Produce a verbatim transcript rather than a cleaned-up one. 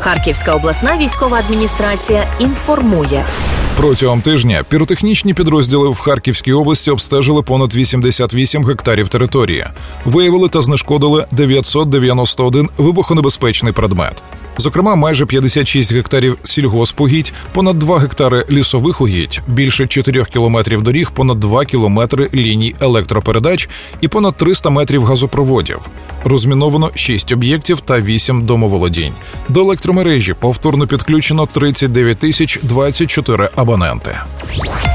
Харківська обласна військова адміністрація інформує. Протягом тижня піротехнічні підрозділи в Харківській області обстежили понад вісімдесят вісім гектарів території. Виявили та знешкодили дев'ятсот дев'яносто один вибухонебезпечний предмет. Зокрема, майже п'ятдесят шість гектарів сільгоспугідь, понад два гектари лісових угідь, більше чотирьох кілометрів доріг, понад два кілометри ліній електропередач і понад триста метрів газопроводів. Розміновано шість об'єктів та вісім домоволодінь. До електромережі повторно підключено тридцять дев'ять тисяч двадцять чотири абоненти.